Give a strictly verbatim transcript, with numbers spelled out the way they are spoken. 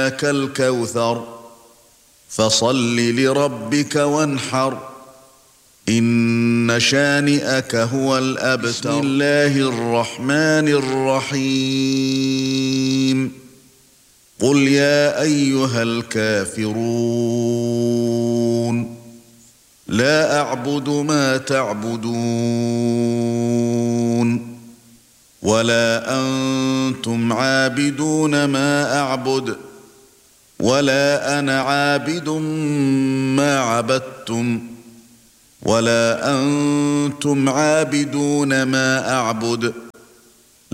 الكوثر فصل لربك وانحر إن شانئك هو الأبتر. بسم الله الرحمن الرحيم. قل يا أيها الكافرون لا أعبد ما تعبدون ولا أنتم عابدون ما أعبد ولا أنا عابد ما عبدتم ولا أنتم عابدون ما أعبد